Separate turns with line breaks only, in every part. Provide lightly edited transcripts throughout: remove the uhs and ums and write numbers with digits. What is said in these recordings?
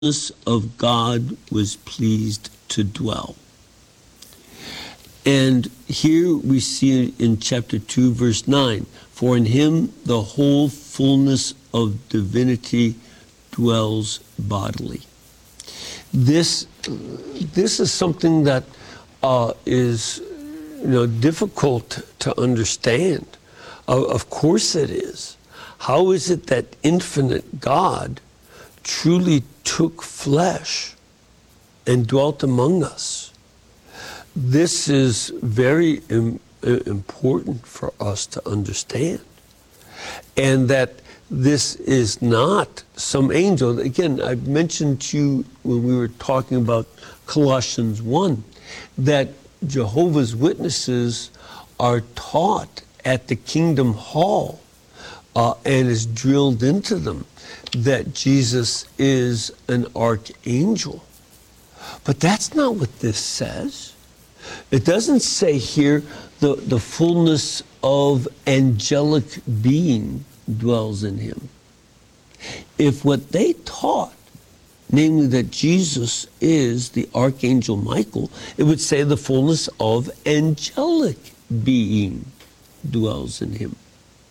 of God was pleased to dwell. And here we see in chapter 2, verse 9, for in him the whole fullness of divinity dwells bodily. This is something that is difficult to understand. Of course it is. How is it that infinite God truly took flesh and dwelt among us? This is very important for us to understand. And that this is not some angel. Again, I mentioned to you when we were talking about Colossians 1, that Jehovah's Witnesses are taught at the Kingdom Hall and is drilled into them that Jesus is an archangel. But that's not what this says. It doesn't say here the fullness of angelic being dwells in him. If what they taught, namely that Jesus is the Archangel Michael, it would say the fullness of angelic being dwells in him.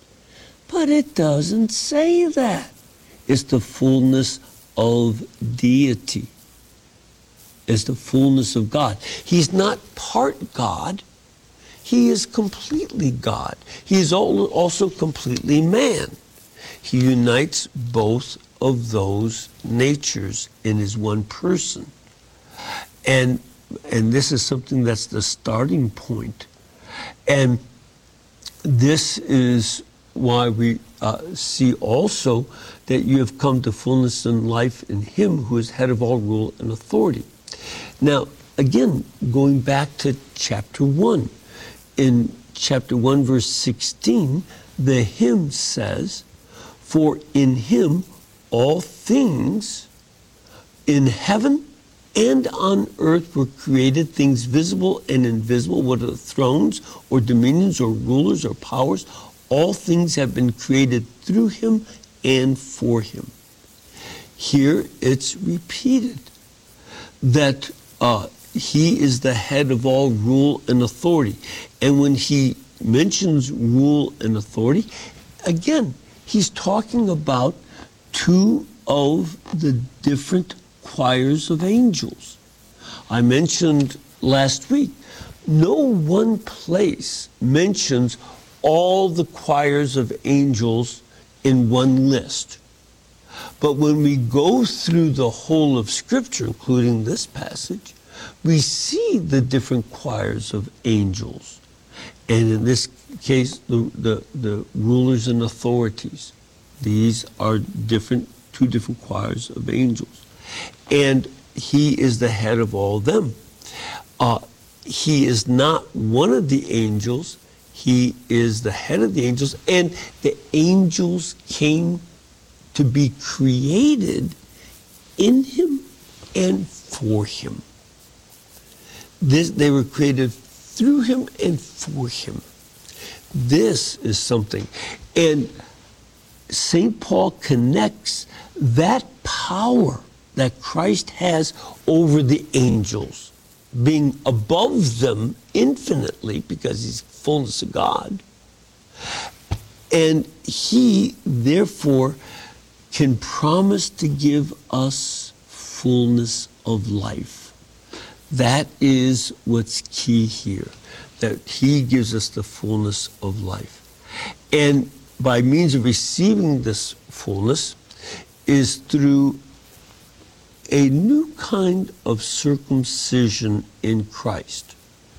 But it doesn't say that. It's the fullness of deity. It's the fullness of God. He's not part God. He is completely God. He is also completely man. He unites both of those natures in his one person. And this is something that's the starting point. And this is why we see also that you have come to fullness in life in him who is head of all rule and authority. Now, again, going back to chapter 1. In chapter 1, verse 16, the hymn says, for in him all things in heaven and on earth were created, things visible and invisible, whether thrones or dominions or rulers or powers, all things have been created through him and for him. Here it's repeated that he is the head of all rule and authority. And when he mentions rule and authority, again, he's talking about two of the different choirs of angels. I mentioned last week, no one place mentions all the choirs of angels in one list. But when we go through the whole of Scripture, including this passage, we see the different choirs of angels. And in this case, the rulers and authorities. These are two different choirs of angels. And he is the head of all them. He is not one of the angels. He is the head of the angels. And the angels came to be created in him and for him. They were created through him and for him. This is something. And St. Paul connects that power that Christ has over the angels, being above them infinitely because he's fullness of God. And he, therefore, can promise to give us fullness of life. That is what's key here, that he gives us the fullness of life. And by means of receiving this fullness is through a new kind of circumcision in Christ.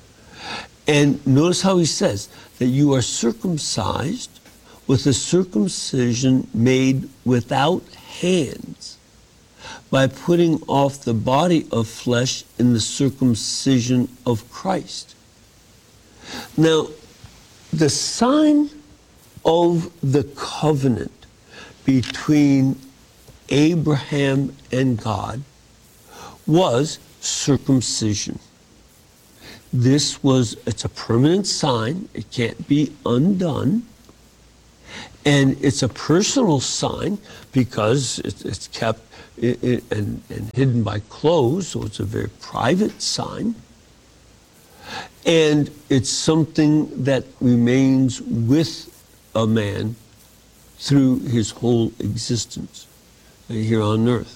And notice how he says that you are circumcised with a circumcision made without hands, by putting off the body of flesh in the circumcision of Christ. Now, the sign of the covenant between Abraham and God was circumcision. It's a permanent sign. It can't be undone. And it's a personal sign because it's kept and hidden by clothes, so it's a very private sign. And it's something that remains with a man through his whole existence here on earth.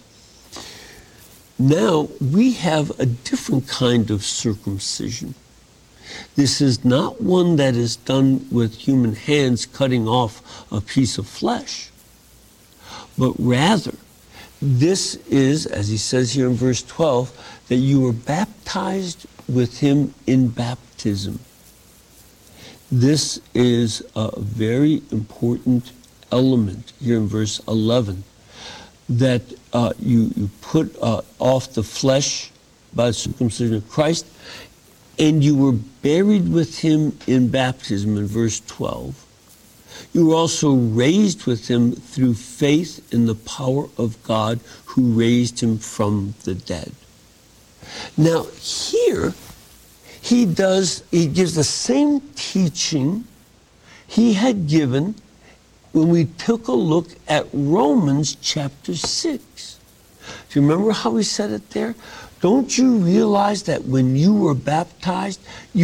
Now, we have a different kind of circumcision. This is not one that is done with human hands cutting off a piece of flesh, but rather, this is, as he says here in verse 12, that you were baptized with him in baptism. This is a very important element here in verse 11, that you put off the flesh by the circumcision of Christ, and you were buried with him in baptism in verse 12. You were also raised with him through faith in the power of God who raised him from the dead. Now here, he gives the same teaching he had given when we took a look at Romans chapter 6. Do you remember how he said it there? Don't you realize that when you were baptized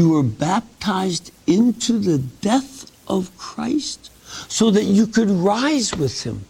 into the death of Christ so that you could rise with him?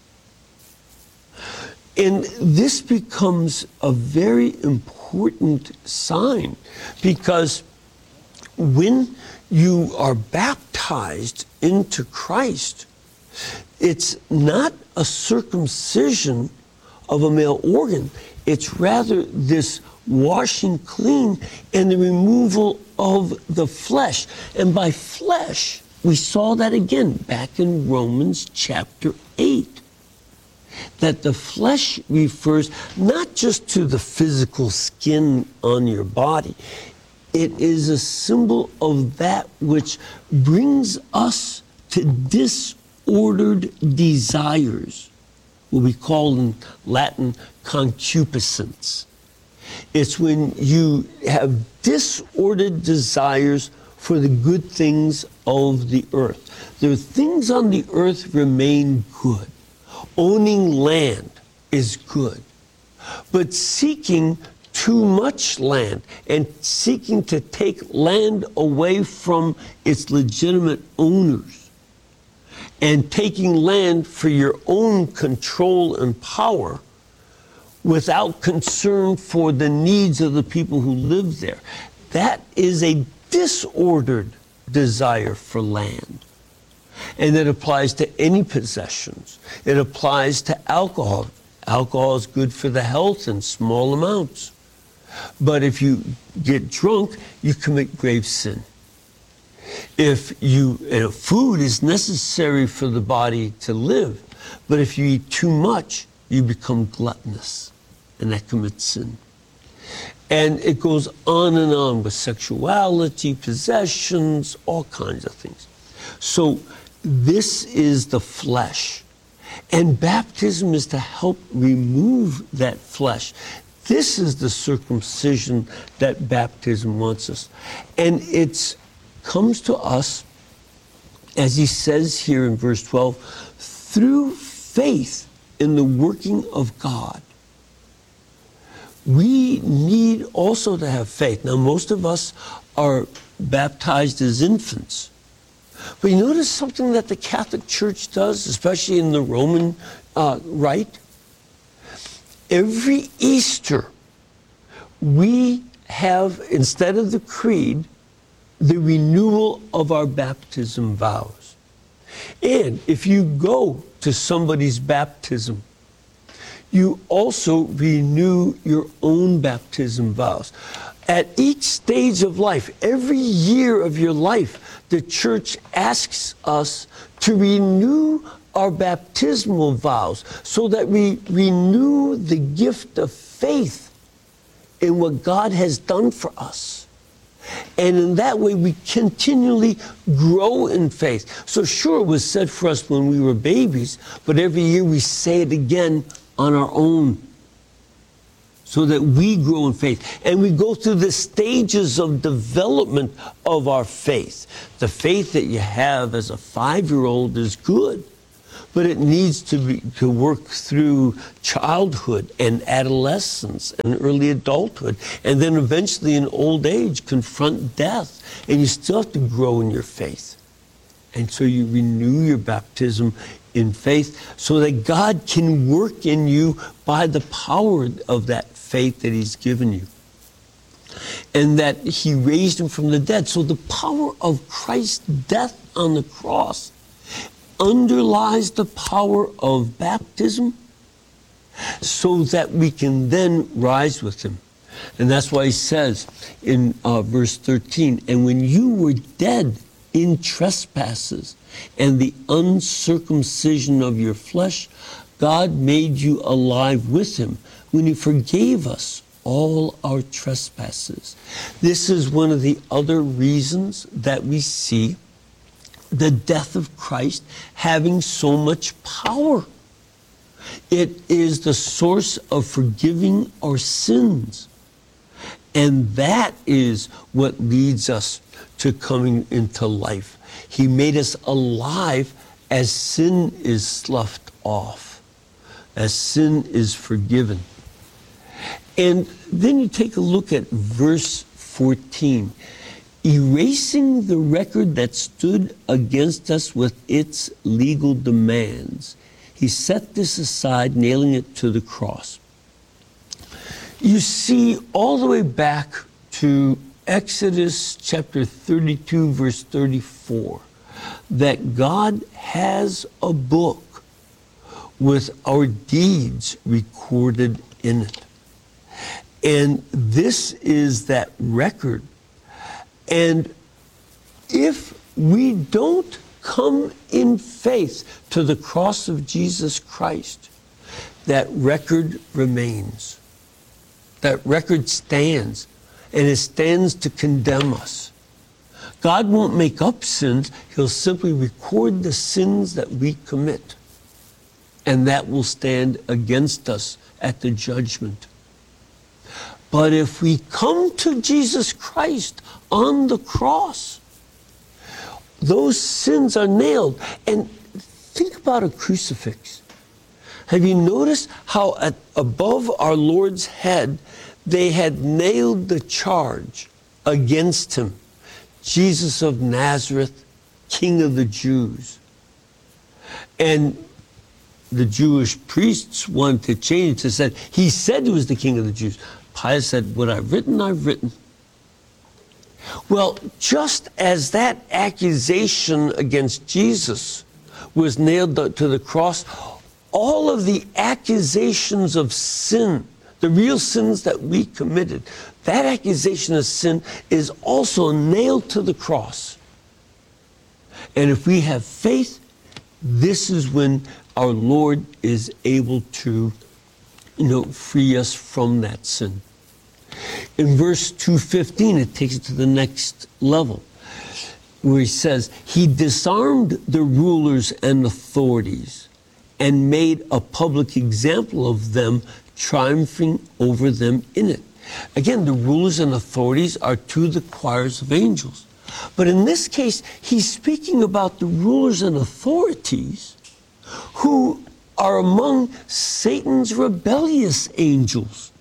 And this becomes a very important sign, because when you are baptized into Christ, it's not a circumcision of a male organ. It's rather this washing clean and the removal of the flesh. And by flesh, we saw that again back in Romans chapter 8. That the flesh refers not just to the physical skin on your body. It is a symbol of that which brings us to disordered desires, what we call in Latin concupiscence. It's when you have disordered desires for the good things of the earth. The things on the earth remain good. Owning land is good. But seeking too much land and seeking to take land away from its legitimate owners and taking land for your own control and power without concern for the needs of the people who live there, that is a disordered desire for land. And it applies to any possessions. It applies to alcohol. Alcohol is good for the health in small amounts. But if you get drunk, you commit grave sin. Food is necessary for the body to live, but if you eat too much, you become gluttonous, and that commits sin. And it goes on with sexuality, possessions, all kinds of things. So this is the flesh. And baptism is to help remove that flesh. This is the circumcision that baptism wants us. And it comes to us, as he says here in verse 12, through faith in the working of God. We need also to have faith. Now, most of us are baptized as infants. But you notice something that the Catholic Church does, especially in the Roman rite? Every Easter, we have, instead of the creed, the renewal of our baptism vows. And if you go to somebody's baptism, you also renew your own baptism vows. At each stage of life, every year of your life, the church asks us to renew our baptismal vows so that we renew the gift of faith in what God has done for us. And in that way, we continually grow in faith. So sure, it was said for us when we were babies, but every year we say it again on our own so that we grow in faith. And we go through the stages of development of our faith. The faith that you have as a 5-year-old is good, but it needs to work through childhood and adolescence and early adulthood, and then eventually in old age confront death. And you still have to grow in your faith. And so you renew your baptism in faith so that God can work in you by the power of that faith that he's given you. And that he raised him from the dead. So the power of Christ's death on the cross underlies the power of baptism so that we can then rise with him. And that's why he says in verse 13, and when you were dead in trespasses and the uncircumcision of your flesh, God made you alive with him when he forgave us all our trespasses. This is one of the other reasons that we see the death of Christ having so much power. It is the source of forgiving our sins. And that is what leads us to coming into life. He made us alive as sin is sloughed off, as sin is forgiven. And then you take a look at verse 14. Erasing the record that stood against us with its legal demands, he set this aside, nailing it to the cross. You see all the way back to Exodus chapter 32, verse 34, that God has a book with our deeds recorded in it. And this is that record. And if we don't come in faith to the cross of Jesus Christ, that record remains. That record stands, and it stands to condemn us. God won't make up sins. He'll simply record the sins that we commit, and that will stand against us at the judgment. But if we come to Jesus Christ on the cross, those sins are nailed. And think about a crucifix. Have you noticed how above our Lord's head, they had nailed the charge against him? Jesus of Nazareth, King of the Jews. And the Jewish priests wanted to change it. They said, he said he was the King of the Jews. Pilate said, what I've written, I've written. Well, just as that accusation against Jesus was nailed to the cross, all of the accusations of sin, the real sins that we committed, that accusation of sin is also nailed to the cross. And if we have faith, this is when our Lord is able to free us from that sin. In verse 2:15, it takes it to the next level, where he says, he disarmed the rulers and authorities and made a public example of them, triumphing over them in it. Again, the rulers and authorities are to the choirs of angels. But in this case, he's speaking about the rulers and authorities who are among Satan's rebellious angels.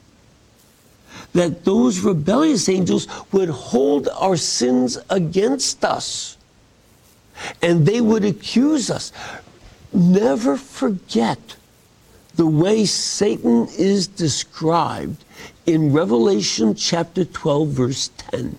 That those rebellious angels would hold our sins against us, and they would accuse us. Never forget the way Satan is described in Revelation chapter 12, verse 10,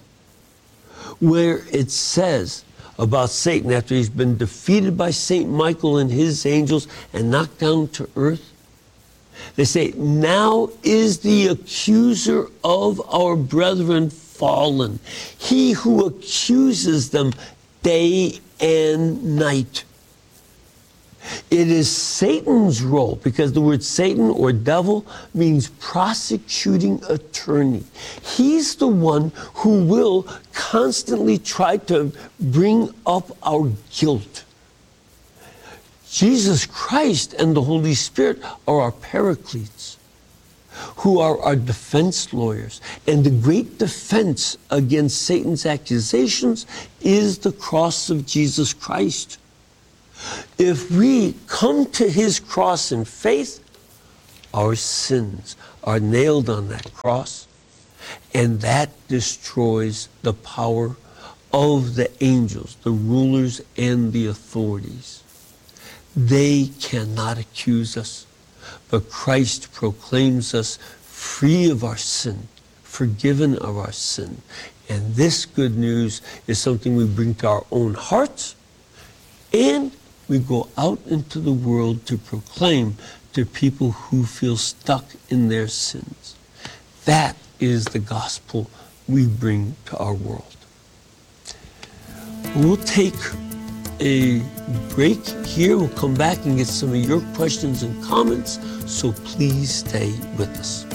where it says about Satan, after he's been defeated by Saint Michael and his angels and knocked down to earth, they say, now is the accuser of our brethren fallen, he who accuses them day and night. It is Satan's role, because the word Satan or devil means prosecuting attorney. He's the one who will constantly try to bring up our guilt. Jesus Christ and the Holy Spirit are our paracletes, who are our defense lawyers. And the great defense against Satan's accusations is the cross of Jesus Christ. If we come to his cross in faith, our sins are nailed on that cross, and that destroys the power of the angels, the rulers and the authorities. They cannot accuse us, but Christ proclaims us free of our sin, forgiven of our sin. And this good news is something we bring to our own hearts, and we go out into the world to proclaim to people who feel stuck in their sins. That is the gospel we bring to our world. We'll take a break here. We'll come back and get some of your questions and comments, so please stay with us.